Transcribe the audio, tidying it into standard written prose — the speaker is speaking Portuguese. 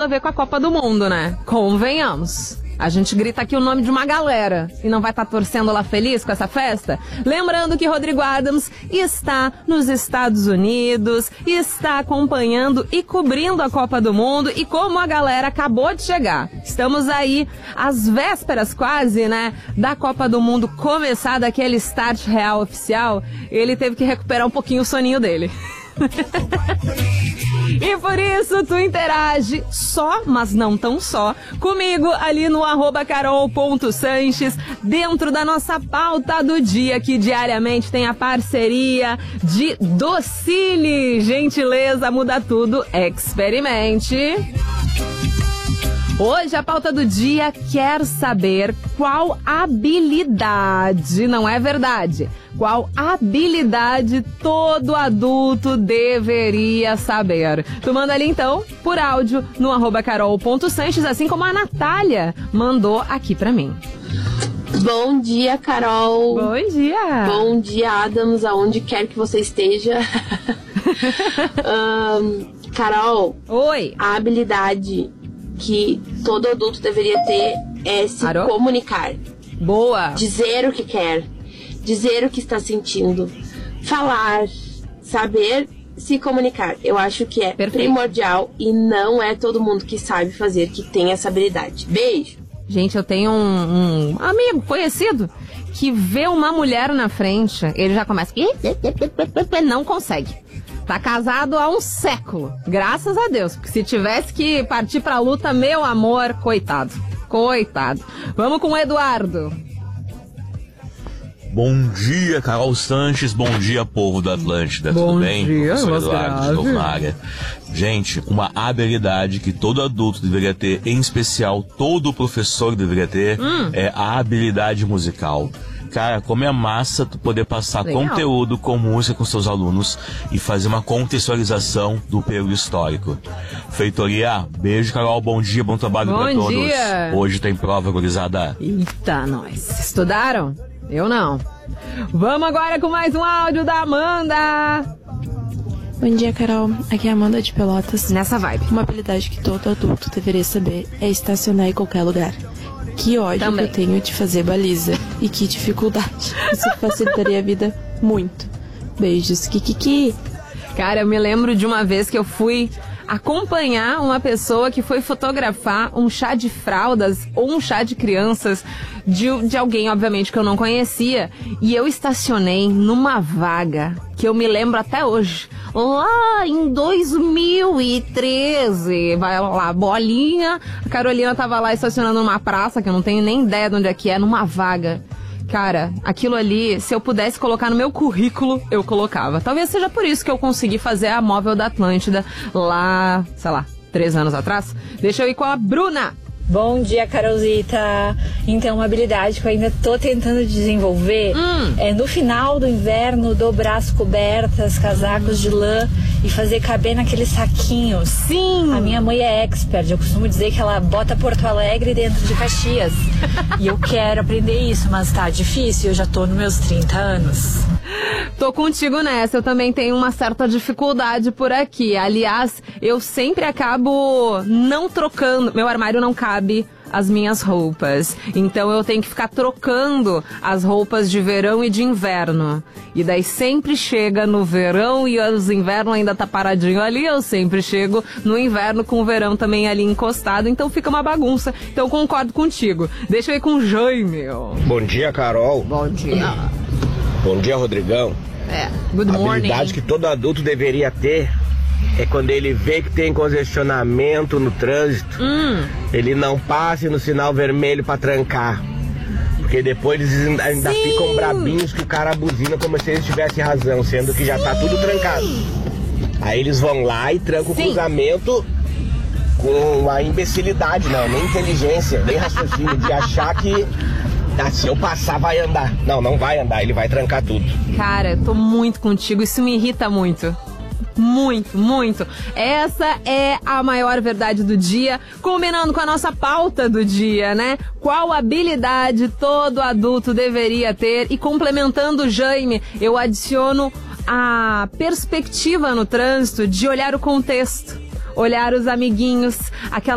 a ver com a Copa do Mundo, né? Convenhamos. A gente grita aqui o nome de uma galera e não vai estar torcendo lá feliz com essa festa? Lembrando que Rodrigo Adams está nos Estados Unidos, está acompanhando e cobrindo a Copa do Mundo, e como a galera acabou de chegar, estamos aí às vésperas quase, né, da Copa do Mundo começar, daquele start real oficial, ele teve que recuperar um pouquinho o soninho dele. E por isso tu interage só, mas não tão só, comigo ali no @carol.sanches, dentro da nossa pauta do dia, que diariamente tem a parceria de Docile. Gentileza muda tudo, experimente. Hoje a pauta do dia quer saber qual habilidade, não é verdade, qual habilidade todo adulto deveria saber. Tu manda ali então, por áudio, no @carol.sanches, assim como a Natália mandou aqui pra mim. Bom dia, Carol. Bom dia. Bom dia, Adams, aonde quer que você esteja. Carol. Oi. A habilidade que todo adulto deveria ter é se comunicar. Boa. Dizer o que quer, dizer o que está sentindo, falar, saber se comunicar. Eu acho que é primordial e não é todo mundo que sabe fazer, que tem essa habilidade. Beijo. Gente, eu tenho um amigo conhecido que vê uma mulher na frente, ele já começa... Não consegue. Tá casado há um século, graças a Deus, porque se tivesse que partir pra luta, meu amor, coitado. Coitado. Vamos com o Eduardo. Bom dia, Carol Sanches. Bom dia, povo da Atlântida. Tudo bem? Dia, eu sou Eduardo, de novo na área. Gente, uma habilidade que todo adulto deveria ter, em especial todo professor deveria ter, é a habilidade musical. Cara, como é massa tu poder passar conteúdo com música com seus alunos e fazer uma contextualização do período histórico. Feitoria, beijo, Carol, bom dia, bom trabalho pra todos. Dia. Hoje tem prova, gurizada. Eita, nós. Estudaram? Eu não. Vamos agora com mais um áudio da Amanda. Bom dia, Carol. Aqui é a Amanda de Pelotas. Nessa vibe. Uma habilidade que todo adulto deveria saber é estacionar em qualquer lugar. Que ódio também que eu tenho de fazer baliza. E que dificuldade. Isso facilitaria a vida muito. Beijos, Kikiki. Cara, eu me lembro de uma vez que eu fui acompanhar uma pessoa que foi fotografar um chá de fraldas ou um chá de crianças de alguém, obviamente, que eu não conhecia. E eu estacionei numa vaga que eu me lembro até hoje. Lá em 2013, vai lá, bolinha. A Carolina tava lá estacionando numa praça, que eu não tenho nem ideia de onde é que é, numa vaga. Cara, aquilo ali, se eu pudesse colocar no meu currículo, eu colocava. Talvez seja por isso que eu consegui fazer a móvel da Atlântida lá, sei lá, 3 anos atrás. Deixa eu ir com a Bruna. Bom dia, Carolzita. Então, uma habilidade que eu ainda tô tentando desenvolver é no final do inverno dobrar as cobertas, casacos de lã e fazer caber naqueles saquinhos. Sim! A minha mãe é expert. Eu costumo dizer que ela bota Porto Alegre dentro de Caxias. E eu quero aprender isso, mas tá difícil. Eu já tô nos meus 30 anos. Tô contigo nessa, eu também tenho uma certa dificuldade por aqui. Aliás, eu sempre acabo não trocando, meu armário não cabe as minhas roupas. Então eu tenho que ficar trocando as roupas de verão e de inverno. E daí sempre chega no verão e os inverno ainda tá paradinho ali, eu sempre chego no inverno com o verão também ali encostado, então fica uma bagunça. Então eu concordo contigo. Deixa eu ir com o Jaime. Bom dia, Carol. Bom dia. Bom dia, Rodrigão. Good morning. A habilidade que todo adulto deveria ter é quando ele vê que tem congestionamento no trânsito, ele não passe no sinal vermelho pra trancar. Porque depois eles ainda ficam brabinhos que o cara buzina como se eles tivessem razão, sendo que já tá tudo trancado. Aí eles vão lá e trancam o cruzamento com a imbecilidade, não, nem inteligência, nem raciocínio, de achar que se eu passar vai andar. Não, não vai andar, ele vai trancar tudo. Cara, eu tô muito contigo, isso me irrita muito. Muito, muito. Essa é a maior verdade do dia, combinando com a nossa pauta do dia, né? Qual habilidade todo adulto deveria ter? E complementando o Jaime, eu adiciono a perspectiva no trânsito de olhar o contexto, olhar os amiguinhos, aquela